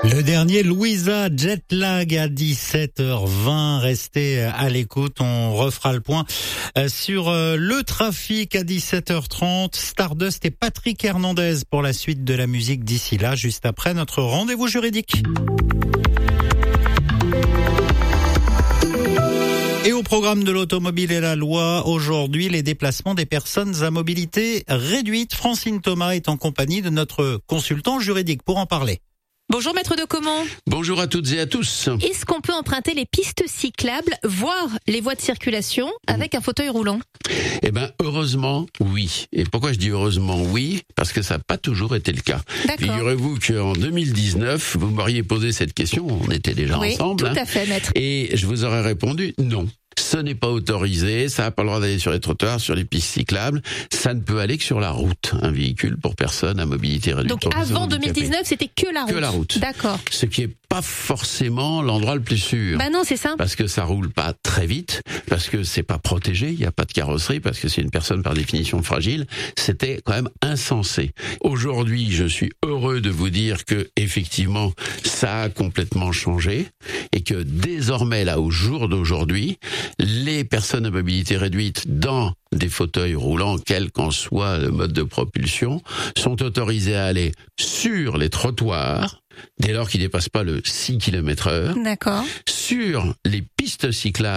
Le dernier, Louisa, Jetlag à 17h20. Restez à l'écoute, on refera le point sur le trafic à 17h30. Stardust et Patrick Hernandez pour la suite de la musique d'ici là, juste après notre rendez-vous juridique. Et au programme de l'automobile et la loi, aujourd'hui, les déplacements des personnes à mobilité réduite. Francine Thomas est en compagnie de notre consultant juridique pour en parler. Bonjour Maître de Comont. Bonjour à toutes et à tous. Est-ce qu'on peut emprunter les pistes cyclables, voire les voies de circulation avec un fauteuil roulant ? Eh ben, heureusement, oui. Et pourquoi je dis heureusement oui ? Parce que ça n'a pas toujours été le cas. D'accord. Figurez-vous qu'en 2019, vous m'auriez posé cette question, on était déjà ensemble. Oui, tout à fait, Maître. Et je vous aurais répondu non. Ce n'est pas autorisé, ça n'a pas le droit d'aller sur les trottoirs, sur les pistes cyclables, ça ne peut aller que sur la route, un véhicule pour personne à mobilité réduite. Donc avant 2019, c'était que la route. Que la route. D'accord. Ce qui est pas forcément l'endroit le plus sûr. Bah non, c'est ça. Parce que ça roule pas très vite, parce que c'est pas protégé, il n'y a pas de carrosserie, parce que c'est une personne par définition fragile. C'était quand même insensé. Aujourd'hui, je suis heureux de vous dire que effectivement, ça a complètement changé et que désormais, là, au jour d'aujourd'hui, les personnes à mobilité réduite dans des fauteuils roulants, quel qu'en soit le mode de propulsion, sont autorisées à aller sur les trottoirs, dès lors qu'ils ne dépassent pas le 6 km/h, D'accord. sur les pistes cyclables,